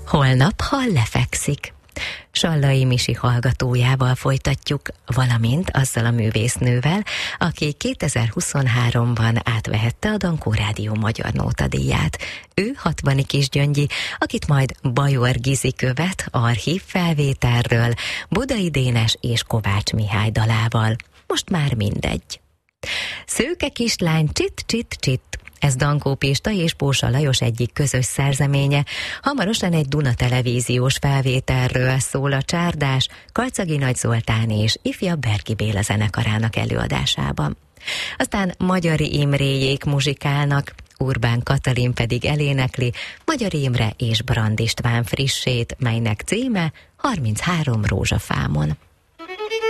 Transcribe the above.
Holnap hal lefekszik. Sallai Misi hallgatójával folytatjuk, valamint azzal a művésznővel, aki 2023-ban átvehette a Dankó Rádió Magyar Nótadíját. Ő 60 Kisgyöngyi, akit majd Bajor Gizi követ archív felvételről, Budai Dénes és Kovács Mihály dalával. Most már mindegy. Szőke kislány, csit, csit, csit. Ez Dankó Pista és Pósa Lajos egyik közös szerzeménye. Hamarosan egy Duna televíziós felvételről szól a Csárdás, Karcagi Nagy Zoltán és ifjabb Berki Béla zenekarának előadásában. Aztán Magyari Imréjék muzsikálnak, Urbán Katalin pedig elénekli Magyar Imre és Brand István frissét, melynek címe 33 rózsafámon.